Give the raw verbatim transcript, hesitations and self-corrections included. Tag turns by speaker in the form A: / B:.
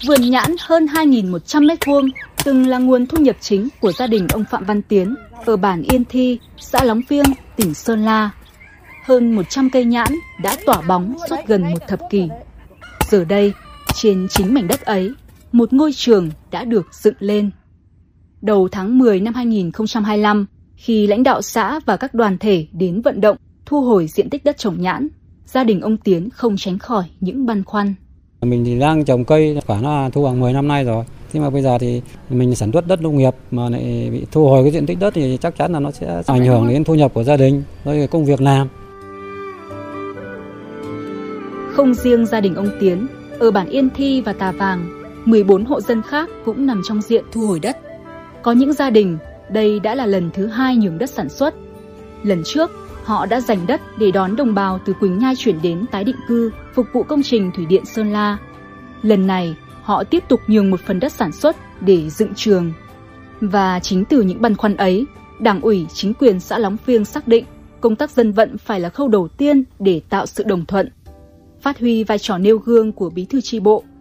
A: Vườn nhãn hơn hai nghìn một trăm mét vuông từng là nguồn thu nhập chính của gia đình ông Phạm Văn Tiến ở bản Yên Thi, xã Lóng Phiêng, tỉnh Sơn La. Hơn một trăm cây nhãn đã tỏa bóng suốt gần một thập kỷ. Giờ đây, trên chính mảnh đất ấy, một ngôi trường đã được dựng lên. Đầu tháng mười năm hai nghìn không trăm hai mươi lăm, khi lãnh đạo xã và các đoàn thể đến vận động thu hồi diện tích đất trồng nhãn, gia đình ông Tiến không tránh khỏi những băn khoăn.
B: Mình thì đang trồng cây khoảng là thu bằng mười năm nay rồi. Thế mà bây giờ thì mình sản xuất đất nông nghiệp mà lại bị thu hồi cái diện tích đất thì chắc chắn là nó sẽ ảnh hưởng đến thu nhập của gia đình, với công việc làm.
A: Không riêng gia đình ông Tiến, ở bản Yên Thi và Tà Vàng, mười bốn hộ dân khác cũng nằm trong diện thu hồi đất. Có những gia đình, đây đã là lần thứ hai nhường đất sản xuất. Lần trước, họ đã dành đất để đón đồng bào từ Quỳnh Nhai chuyển đến tái định cư, phục vụ công trình thủy điện Sơn La. Lần này, họ tiếp tục nhường một phần đất sản xuất để dựng trường. Và chính từ những băn khoăn ấy, Đảng ủy, chính quyền xã Lóng Phiêng xác định công tác dân vận phải là khâu đầu tiên để tạo sự đồng thuận. Phát huy vai trò nêu gương của bí thư chi bộ,